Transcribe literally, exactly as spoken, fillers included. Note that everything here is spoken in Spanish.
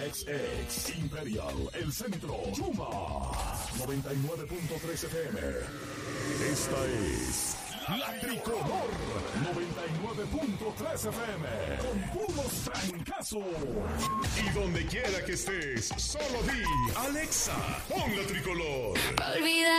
X X Imperial, El Centro, Yuma, noventa y nueve punto tres F M. Esta es La Tricolor, noventa y nueve punto tres F M, con puros trancazos. Y donde quiera que estés, solo di, Alexa, pon La Tricolor. Olvida